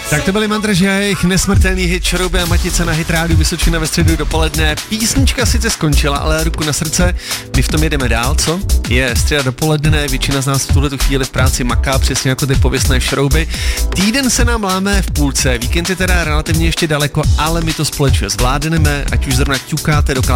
Tak to byly Mandraži a jejich nesmrtelný hit Šrouby a Matice na Hit Rádiu Vysočina ve středu dopoledne. Písnička sice skončila, ale ruku na srdce, my v tom jedeme dál, co? Je středa dopoledne, většina z nás v tuhletu chvíli v práci maká, přesně jako ty pověstné šrouby. Týden se nám láme v půlce, víkend je teda relativně ještě daleko, ale my to společně zvládneme, ať už zrovna ťukáte do